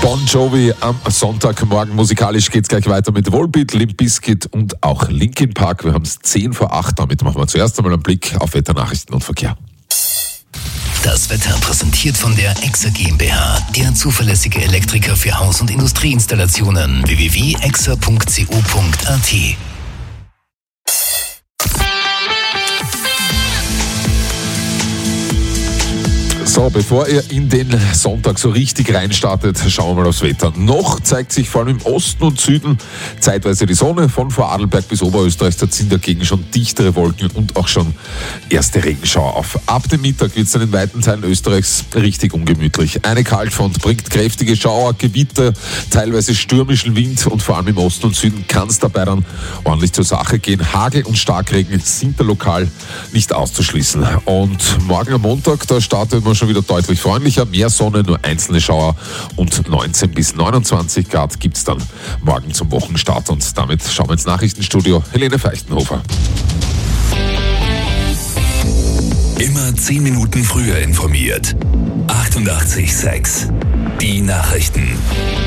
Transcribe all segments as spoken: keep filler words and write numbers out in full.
Bon Jovi am Sonntagmorgen. Musikalisch geht's gleich weiter mit Volbeat, Limp Bizkit und auch Linkin Park. Wir haben es zehn vor acht. Damit machen wir zuerst einmal einen Blick auf Wetternachrichten und Verkehr. Das Wetter präsentiert von der Exa GmbH, der zuverlässige Elektriker für Haus- und Industrieinstallationen. w w w punkt exa punkt co punkt a t. So, bevor ihr in den Sonntag so richtig reinstartet, schauen wir mal aufs Wetter. Noch zeigt sich vor allem im Osten und Süden zeitweise die Sonne. Von Vorarlberg bis Oberösterreich, da ziehen dagegen schon dichtere Wolken und auch schon erste Regenschauer auf. Ab dem Mittag wird es dann in weiten Teilen Österreichs richtig ungemütlich. Eine Kaltfront bringt kräftige Schauer, Gewitter, teilweise stürmischen Wind und vor allem im Osten und Süden kann es dabei dann ordentlich zur Sache gehen. Hagel und Starkregen sind da lokal nicht auszuschließen. Und morgen am Montag, da startet man schon wieder deutlich freundlicher, mehr Sonne, nur einzelne Schauer und neunzehn bis neunundzwanzig Grad gibt es dann morgen zum Wochenstart. Und damit schauen wir ins Nachrichtenstudio. Helene Feichtenhofer. Immer zehn Minuten früher informiert. achtundachtzig Komma sechs. Die Nachrichten.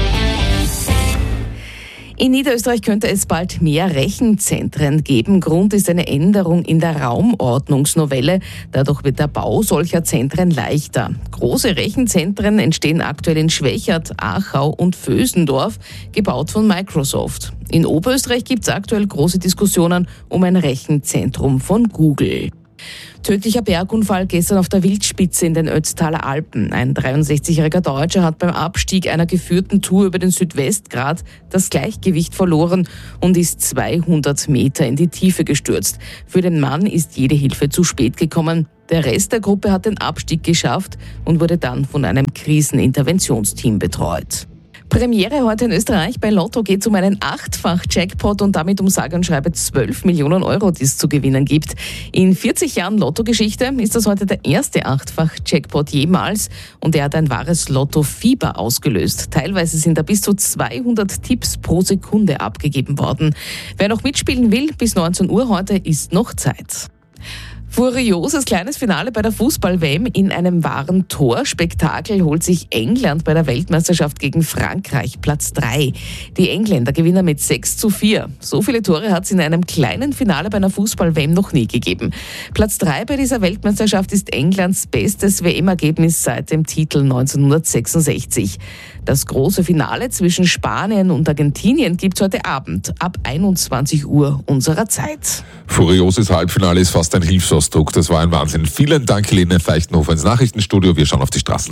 In Niederösterreich könnte es bald mehr Rechenzentren geben. Grund ist eine Änderung in der Raumordnungsnovelle. Dadurch wird der Bau solcher Zentren leichter. Große Rechenzentren entstehen aktuell in Schwechat, Achau und Vösendorf, gebaut von Microsoft. In Oberösterreich gibt es aktuell große Diskussionen um ein Rechenzentrum von Google. Tödlicher Bergunfall gestern auf der Wildspitze in den Ötztaler Alpen. Ein dreiundsechzigjähriger Deutscher hat beim Abstieg einer geführten Tour über den Südwestgrat das Gleichgewicht verloren und ist zweihundert Meter in die Tiefe gestürzt. Für den Mann ist jede Hilfe zu spät gekommen. Der Rest der Gruppe hat den Abstieg geschafft und wurde dann von einem Kriseninterventionsteam betreut. Premiere heute in Österreich. Bei Lotto geht es um einen Achtfach-Jackpot und damit um sage und schreibe zwölf Millionen Euro, die es zu gewinnen gibt. In vierzig Jahren Lotto-Geschichte ist das heute der erste Achtfach-Jackpot jemals und er hat ein wahres Lotto-Fieber ausgelöst. Teilweise sind da bis zu zweihundert Tipps pro Sekunde abgegeben worden. Wer noch mitspielen will, bis neunzehn Uhr heute ist noch Zeit. Furioses kleines Finale bei der Fußball-W M. In einem wahren Torspektakel holt sich England bei der Weltmeisterschaft gegen Frankreich Platz drei. Die Engländer gewinnen mit sechs zu vier. So viele Tore hat es in einem kleinen Finale bei einer Fußball-W M noch nie gegeben. Platz drei bei dieser Weltmeisterschaft ist Englands bestes W M-Ergebnis seit dem Titel neunzehnhundertsechsundsechzig. Das große Finale zwischen Spanien und Argentinien gibt es heute Abend ab einundzwanzig Uhr unserer Zeit. Furioses Halbfinale ist fast ein Hilfsausdruck. Das war ein Wahnsinn. Vielen Dank, Helene Feichtenhofer ins Nachrichtenstudio. Wir schauen auf die Straßen.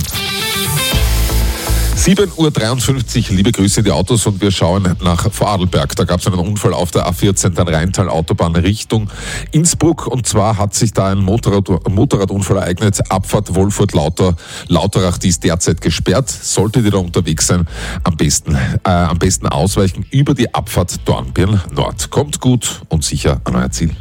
sieben Uhr dreiundfünfzig, liebe Grüße in die Autos und wir schauen nach Vorarlberg. Da gab es einen Unfall auf der A vierzehn, dann Rheintal-Autobahn Richtung Innsbruck und zwar hat sich da ein Motorrad, Motorradunfall ereignet. Abfahrt Wolfurt-Lauter, Lauterach, die ist derzeit gesperrt. Solltet ihr da unterwegs sein, am besten, äh, am besten ausweichen über die Abfahrt Dornbirn Nord. Kommt gut und sicher an euer Ziel.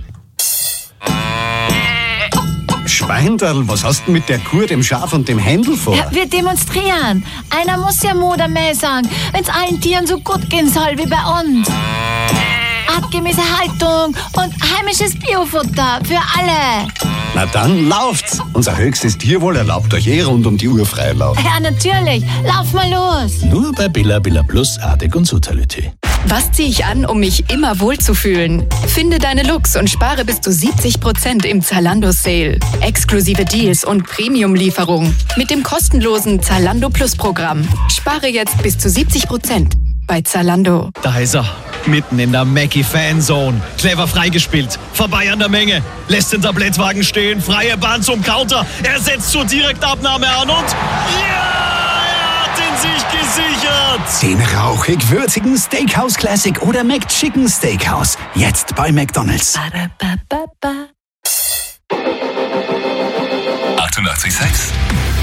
Schweinderl, was hast du mit der Kuh, dem Schaf und dem Händel vor? Ja, wir demonstrieren. Einer muss ja Mutter mehr sagen, wenn's allen Tieren so gut gehen soll wie bei uns. Artgemäße Haltung und heimisches Biofutter für alle. Na dann lauft's. Unser höchstes Tierwohl erlaubt euch eh rund um die Uhr Freilauf. Ja, natürlich. Lauf mal los. Nur bei Billa Billa Plus, Artig und Sotality. Was ziehe ich an, um mich immer wohlzufühlen? Finde deine Looks und spare bis zu siebzig Prozent im Zalando-Sale. Exklusive Deals und Premium-Lieferung mit dem kostenlosen Zalando Plus-Programm. Spare jetzt bis zu siebzig Prozent bei Zalando. Da ist er, mitten in der Mackie-Fanzone. Clever freigespielt, vorbei an der Menge. Lässt den Tablettwagen stehen, freie Bahn zum Counter. Er setzt zur Direktabnahme an und... Ja! sich gesichert. Den rauchig-würzigen Steakhouse Classic oder McChicken Steakhouse. Jetzt bei McDonald's. achtundachtzig Komma sechs.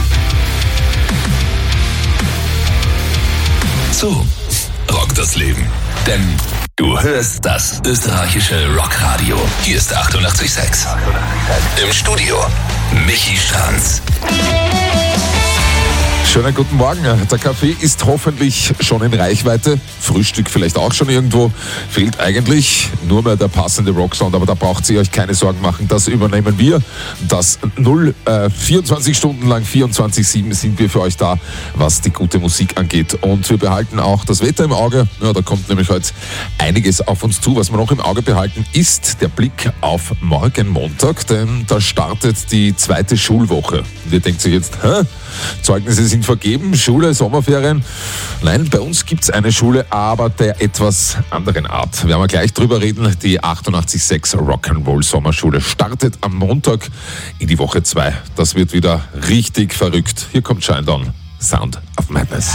So rockt das Leben. Denn du hörst das österreichische Rockradio. Hier ist achtundachtzig Komma sechs. Im Studio Michi Stranz. Schönen guten Morgen. Der Kaffee ist hoffentlich schon in Reichweite. Frühstück vielleicht auch schon irgendwo. Fehlt eigentlich nur mehr der passende Rocksound, aber da braucht ihr euch keine Sorgen machen. Das übernehmen wir. Das null, äh, vierundzwanzig Stunden lang, vierundzwanzig sieben sind wir für euch da, was die gute Musik angeht. Und wir behalten auch das Wetter im Auge. Ja, da kommt nämlich heute einiges auf uns zu. Was wir noch im Auge behalten, ist der Blick auf morgen Montag, denn da startet die zweite Schulwoche. Und ihr denkt sich jetzt, hä? Zeugnisse sind vergeben, Schule, Sommerferien. Nein, bei uns gibt es eine Schule, aber der etwas anderen Art. Wir werden gleich drüber reden. Die achtundachtzig Komma sechs Rock'n'Roll Sommerschule startet am Montag in die Woche zwei. Das wird wieder richtig verrückt. Hier kommt Shinedown, Sound of Madness.